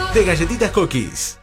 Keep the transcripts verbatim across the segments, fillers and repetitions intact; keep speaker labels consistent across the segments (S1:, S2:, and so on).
S1: de Galletitas Cookies.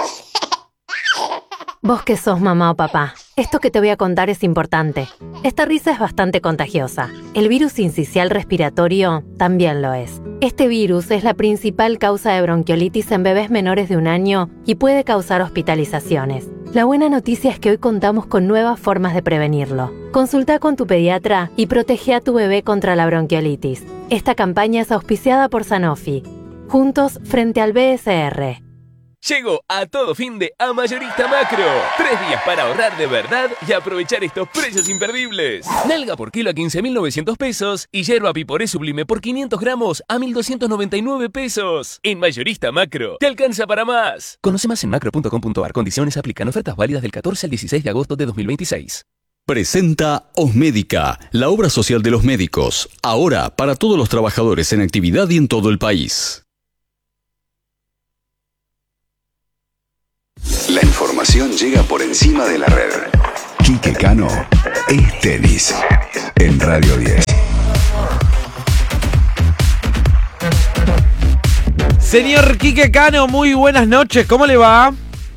S2: Vos que sos mamá o papá, esto que te voy a contar es importante. Esta risa es bastante contagiosa. El virus sincicial respiratorio también lo es. Este virus es la principal causa de bronquiolitis en bebés menores de un año y puede causar hospitalizaciones. La buena noticia es que hoy contamos con nuevas formas de prevenirlo. Consulta con tu pediatra y protege a tu bebé contra la bronquiolitis. Esta campaña es auspiciada por Sanofi. Juntos frente al B S R.
S3: Llegó a todo fin de a Mayorista Macro. Tres días para ahorrar de verdad y aprovechar estos precios imperdibles. Nalga por kilo a quince mil novecientos pesos y yerba piporé sublime por quinientos gramos a mil doscientos noventa y nueve pesos. En Mayorista Macro, te alcanza para más. Conoce más en macro punto com punto a r. Condiciones aplican. Ofertas válidas del catorce al dieciséis de agosto de dos mil veintiséis.
S4: Presenta Osmédica, la obra social de los médicos. Ahora para todos los trabajadores en actividad y en todo el país. La información llega por encima de la red. Quique Cano es tenis en Radio diez.
S5: Señor Quique Cano, muy buenas noches, ¿cómo le va?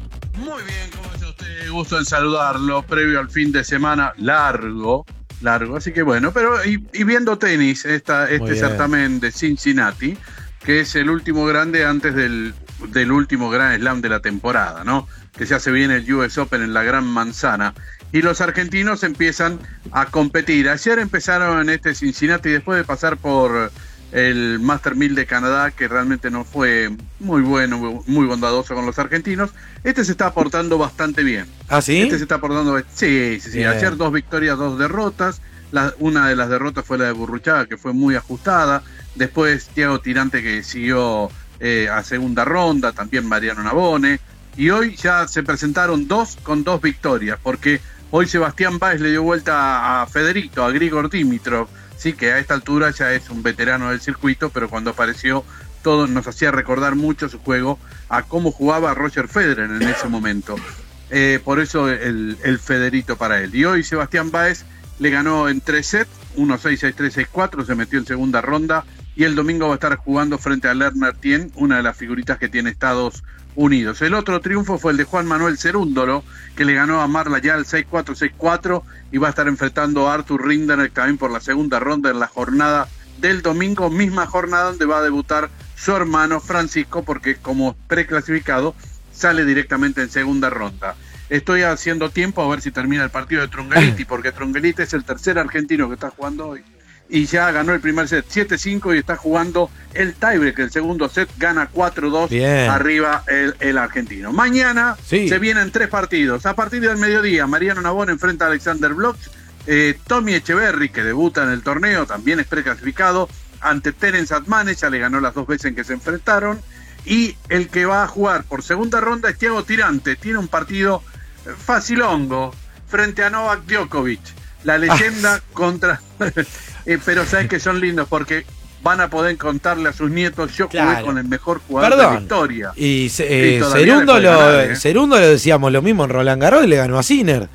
S6: Muy bien, ¿cómo está usted? Gusto en saludarlo, previo al fin de semana largo, largo, así que bueno, pero y, y viendo tenis, esta, este certamen de Cincinnati, que es el último grande antes del, del último Grand Slam de la temporada, ¿no? Que se hace bien el U S Open en la Gran Manzana. Y los argentinos empiezan a competir. Ayer empezaron en este Cincinnati después de pasar por el Master mil de Canadá, que realmente no fue muy bueno, muy bondadoso con los argentinos. Este se está aportando bastante bien.
S5: ¿Ah, sí?
S6: Este se está aportando... Sí, sí, sí. Bien. Ayer dos victorias, dos derrotas. La, una de las derrotas fue la de Burruchaga, que fue muy ajustada. Después Thiago Tirante, que siguió eh, a segunda ronda. También Mariano Navone. Y hoy ya se presentaron dos con dos victorias, porque hoy Sebastián Báez le dio vuelta a Federito, a Grigor Dimitrov, sí, que a esta altura ya es un veterano del circuito, pero cuando apareció todo nos hacía recordar mucho su juego a cómo jugaba Roger Federer en ese momento. Eh, por eso el, el Federito para él. Y hoy Sebastián Báez le ganó en tres sets, uno seis, seis tres, seis cuatro, se metió en segunda ronda, y el domingo va a estar jugando frente a Lerner Tien, una de las figuritas que tiene Estados Unidos. El otro triunfo fue el de Juan Manuel Cerúndolo, que le ganó a Marla Yal seis cuatro, seis cuatro, y va a estar enfrentando a Arthur Rinderknech también por la segunda ronda en la jornada del domingo, misma jornada donde va a debutar su hermano Francisco, porque como preclasificado sale directamente en segunda ronda. Estoy haciendo tiempo a ver si termina el partido de Trungeliti, porque Trungeliti es el tercer argentino que está jugando hoy. Y ya ganó el primer set siete cinco y está jugando el tiebreak, el segundo set, gana cuatro dos arriba el, el argentino. Mañana sí. Se vienen tres partidos. A partir del mediodía, Mariano Navone enfrenta a Alexander Bloch, eh, Tommy Echeverry, que debuta en el torneo, también es preclasificado, ante Terence Atmane, ya le ganó las dos veces en que se enfrentaron, y el que va a jugar por segunda ronda es Thiago Tirante, tiene un partido facilongo frente a Novak Djokovic, la leyenda ah. contra... Eh, pero sabes que son lindos porque van a poder contarle a sus nietos, yo jugué claro. con el mejor jugador Perdón. de la historia.
S5: Y, eh, y Cerundo, lo, ganar, ¿eh? Cerundo lo decíamos lo mismo en Roland Garros y le ganó a Sinner.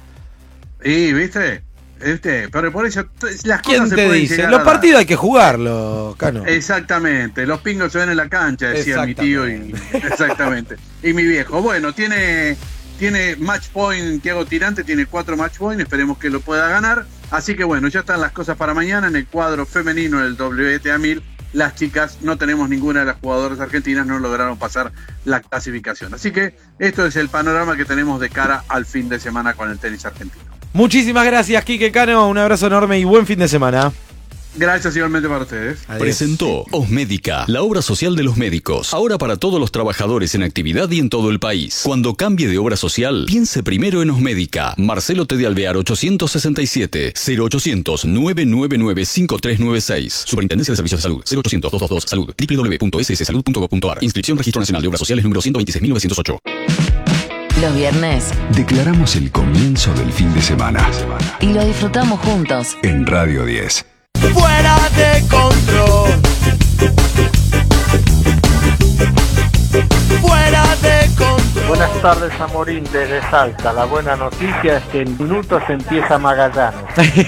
S6: Y viste, ¿viste? Pero por eso las
S5: ¿Quién
S6: cosas
S5: te
S6: se
S5: dice? Los partidos hay que jugarlos, Cano.
S6: Exactamente, los pingos se ven en la cancha, decía mi tío. Y, exactamente. Y mi viejo. Bueno, tiene... Tiene match point, Thiago Tirante tiene cuatro match point, esperemos que lo pueda ganar. Así que bueno, ya están las cosas para mañana en el cuadro femenino del W T A mil. Las chicas, no tenemos ninguna de las jugadoras argentinas, no lograron pasar la clasificación. Así que esto es el panorama que tenemos de cara al fin de semana con el tenis argentino.
S5: Muchísimas gracias, Quique Cano, un abrazo enorme y buen fin de semana.
S6: Gracias igualmente para ustedes.
S4: Adiós. Presentó Osmédica, la obra social de los médicos. Ahora para todos los trabajadores en actividad y en todo el país. Cuando cambie de obra social, piense primero en Osmédica. Marcelo T. de Alvear ochocientos sesenta y siete, cero ochocientos, nueve nueve nueve, cinco tres nueve seis. Superintendencia de Servicios de Salud, cero ochocientos, doscientos veintidós, salud, doble u doble u doble u punto s s salud punto gov punto a r. Inscripción Registro Nacional de Obras Sociales número ciento veintiséis mil novecientos ocho.
S7: Los viernes
S4: declaramos el comienzo del fin de semana.
S7: Y lo disfrutamos juntos.
S4: En Radio diez.
S8: Fuera de control. Fuera de control.
S9: Buenas
S1: tardes, Amorín, desde Salta. La buena noticia es que en minutos empieza Magallanes.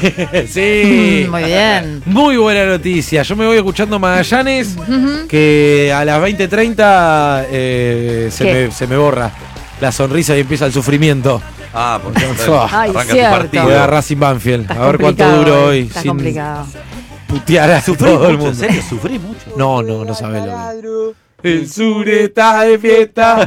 S5: Sí.
S9: Muy bien.
S5: Muy buena noticia. Yo me voy escuchando Magallanes,
S9: Ujú.
S5: que a las veinte treinta eh, se, me, se me borra la sonrisa y empieza el sufrimiento.
S10: Ah, porque
S9: Ay,
S10: arranca tu
S9: cierto.
S10: partido.
S5: Juega Racing Banfield.
S9: Está
S5: A ver cuánto
S9: complicado
S5: duro
S9: hoy,
S5: hoy.
S9: Está
S5: sin
S9: complicado.
S5: putear a
S10: Sufrí
S5: todo el
S10: mucho,
S5: mundo.
S10: en serio, sufrí mucho.
S5: No, no, no sabes lo que. El sur está de fiesta.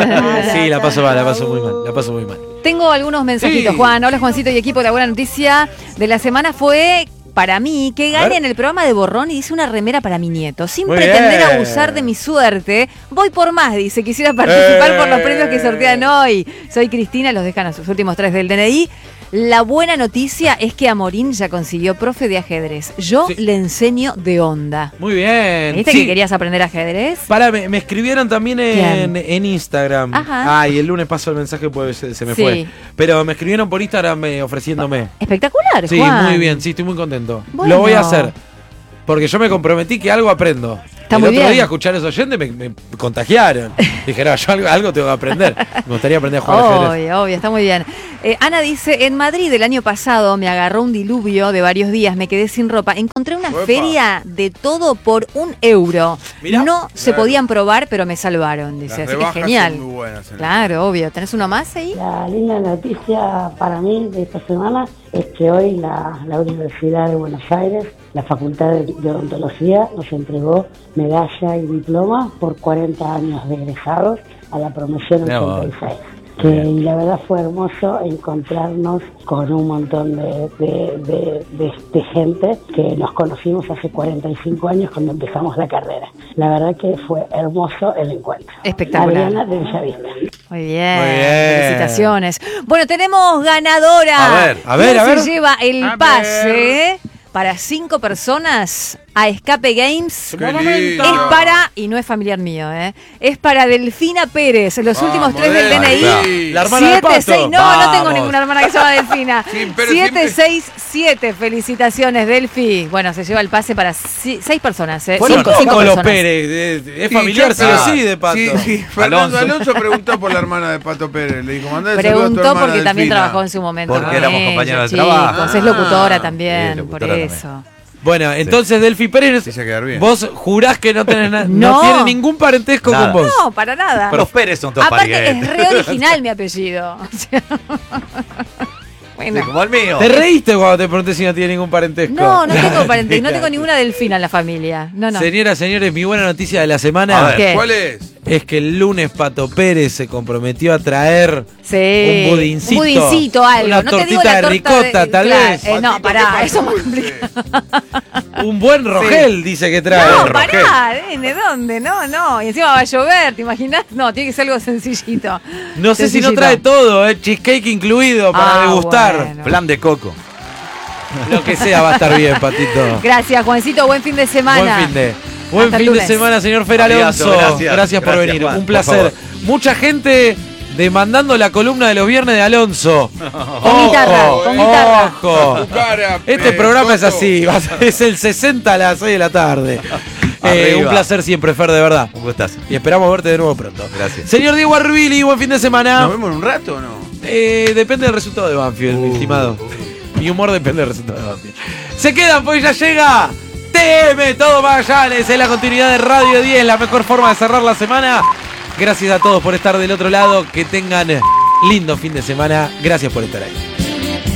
S5: Sí, la paso mal, la paso muy mal, la paso muy mal.
S9: Tengo algunos mensajitos,
S5: Sí.
S9: Juan. Hola, Juancito y equipo. La buena noticia de la semana fue, para mí, que
S5: A
S9: gane
S5: ver.
S9: en el programa de Borrón y hice una remera para mi nieto. Sin
S5: Muy
S9: pretender
S5: bien.
S9: abusar de mi suerte, voy por más, dice. Quisiera participar
S5: Eh.
S9: por los premios que sortean hoy. Soy Cristina, los dejan a sus últimos tres del D N I. La buena noticia es que Amorín ya consiguió profe de ajedrez. Yo
S5: Sí.
S9: le enseño de onda.
S5: Muy bien.
S9: ¿Viste
S5: Sí.
S9: que querías aprender ajedrez?
S5: Pará, me, me escribieron también en,
S9: ¿Quién?
S5: en Instagram.
S9: Ajá.
S5: Ay, el lunes paso el mensaje pues se, se me
S9: Sí.
S5: fue. Pero me escribieron por Instagram eh, ofreciéndome.
S9: Espectacular,
S5: Sí,
S9: Juan.
S5: muy bien, sí, estoy muy contento.
S9: Bueno.
S5: Lo voy a hacer. Porque yo me comprometí que algo aprendo.
S9: Está
S5: el
S9: muy
S5: otro
S9: bien.
S5: día escuchar a esos oyentes me, me contagiaron. Dije, no, yo algo, algo tengo que aprender. Me gustaría aprender a jugar al ajedrez.
S9: Obvio, obvio, está muy bien. Eh, Ana dice, en Madrid el año pasado me agarró un diluvio de varios días, me quedé sin ropa. Encontré una
S8: Uepa.
S9: feria de todo por un euro.
S5: Mirá.
S9: No se
S8: Claro.
S9: podían probar, pero me salvaron, dice.
S8: Las
S9: Así que
S8: rebajas
S9: genial.
S8: son muy buenas. en
S9: Claro, obvio. ¿Tenés uno más ahí?
S11: La linda noticia para mí de esta semana es que hoy la, la Universidad de Buenos Aires, la Facultad de, de Odontología, nos entregó medalla y diploma por cuarenta años de egresados a la promoción
S10: Mirá vos.
S11: ochenta y seis. Que, y la verdad fue hermoso encontrarnos con un montón de, de, de, de- de gente que nos conocimos hace cuarenta y cinco años cuando empezamos la carrera. La verdad que fue hermoso el encuentro.
S9: Espectacular.
S11: Adriana de Villavista.
S9: Muy bien.
S5: Muy bien.
S9: Felicitaciones. Bueno, tenemos ganadora.
S10: A ver,
S5: a ver,
S9: ¿Quién
S5: a ver.
S9: se lleva el
S8: A
S9: pase para cinco personas a Escape Games?
S8: Qué lindo.
S9: Es para, y no es familiar mío, ¿eh? Es para Delfina Pérez, los
S8: Vamos,
S9: últimos tres del D N I.
S8: Delfi.
S5: La hermana de
S9: siete,
S5: Pato.
S9: seis, no, no tengo
S10: Vamos.
S9: ninguna hermana que se llama Delfina.
S8: Sí, pero
S9: siete
S8: siempre-
S9: seis siete, felicitaciones, Delfi. Bueno, se lleva el pase para si- seis personas, ¿eh?
S5: Bueno,
S9: Cinco,
S5: ¿cómo
S9: cinco
S5: con los
S9: personas.
S5: Pérez? Eh, Es
S8: Sí,
S5: familiar,
S8: yo-
S5: sí o
S10: ah,
S5: sí, de Pato.
S8: Sí, sí. Fernando
S10: Alonso.
S8: Alonso. preguntó por la hermana de Pato Pérez. Le dijo, mandá el saludo a tu
S9: Preguntó
S8: hermana
S9: porque también
S8: Delfina.
S9: trabajó en su momento.
S10: Porque
S9: con
S10: éramos
S9: ella,
S10: compañeros de
S9: chicos.
S10: trabajo.
S9: Es locutora
S8: Ah,
S9: también,
S10: sí,
S9: por
S10: locutora
S9: eso.
S5: Bueno, entonces Delphi Pérez,
S8: Sí, se quedar bien.
S5: vos jurás que no tenés na- no.
S9: No.
S5: tiene ningún parentesco
S10: Nada.
S5: con vos.
S9: No, para nada.
S10: Los Pérez son todos
S9: Aparte
S10: parientes.
S9: es re original mi apellido. O sea, bueno.
S10: Sí, como el mío.
S5: ¿Te reíste cuando te pregunté si no tiene ningún parentesco?
S9: No, no tengo parentesco, no tengo ninguna delfina en la familia. No, no.
S5: Señoras, señores, mi buena noticia de la
S10: A
S5: semana
S10: ver.
S9: ¿Qué?
S8: ¿Cuál es?
S5: es que el lunes Pato Pérez se comprometió a traer
S9: Sí.
S5: un budincito.
S9: Un budincito, algo.
S5: Una
S9: no te digo
S5: tortita
S9: la
S5: de
S9: torta
S5: ricota,
S9: de-
S5: tal
S9: claro,
S5: vez.
S9: eh, no,
S8: Patito,
S9: pará,
S8: ¿qué
S9: eso me
S8: pasó?
S9: complica.
S5: Un buen Rogel, dice que trae.
S9: No,
S5: Rogel.
S9: pará, ¿de dónde? No, no. Y encima va a llover, ¿te imaginas? No, tiene que ser algo sencillito.
S5: No sé si no
S9: Sencillito.
S5: trae todo, eh, cheesecake incluido para
S9: Ah,
S5: degustar.
S9: bueno.
S10: Plan de coco.
S5: Lo que sea va a estar bien, Patito.
S9: Gracias, Juancito. Buen fin de semana.
S5: Buen fin de. Buen
S9: Hasta el
S5: fin de
S9: lunes.
S5: semana, señor Fer
S10: Abrazo,
S5: Alonso.
S10: gracias.
S5: Gracias por
S10: Gracias,
S5: venir.
S10: Juan,
S5: Un
S10: por
S5: placer.
S10: favor.
S5: Mucha gente demandando la columna de los viernes de Alonso.
S9: Con guitarra,
S5: Ojo,
S9: con guitarra.
S5: ojo.
S8: Tu cara,
S5: Este
S8: eh,
S5: programa es
S8: Toto.
S5: así, va a ser- es el sesenta a las seis de la tarde. Eh,
S10: Arriba.
S5: un placer siempre, Fer, de verdad.
S10: Un gustazo.
S5: Y esperamos verte de nuevo pronto.
S10: Gracias.
S5: Señor Diego Arbili, buen fin de semana.
S8: ¿Nos vemos en un rato o no?
S5: Eh, depende del resultado de Banfield, mi estimado. Mi humor depende del resultado de Banfield. Se quedan, pues ya llega T M Todo Magallanes. Es la continuidad de Radio diez, la mejor forma de cerrar la semana. Gracias a todos por estar del otro lado. Que tengan lindo fin de semana. Gracias por estar ahí.